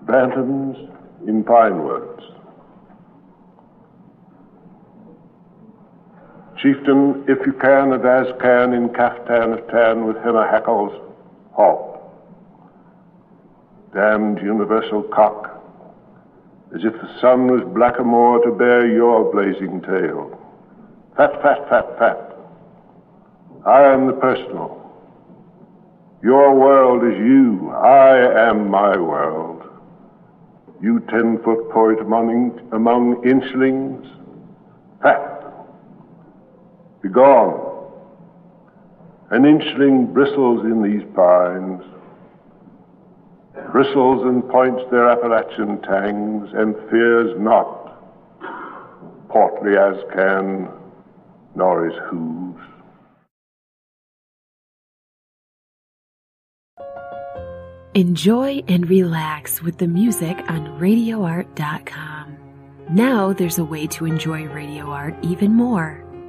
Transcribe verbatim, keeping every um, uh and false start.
Bantams in Pine Woods. Chieftain, if you can, and as can, in caftan of tan with henna hackles, halt. Damned universal cock, as if the sun was blackamoor to bear your blazing tail. Fat, fat, fat, fat. I am the personal. Your world is you. I am my world. You ten-foot poet among, among inchlings. Fat. Begone. An inchling bristles in these pines, bristles and points their Appalachian tangs, and fears not, portly as can, nor his hooves. Enjoy and relax with the music on radio art dot com. Now there's a way to enjoy radio art even more.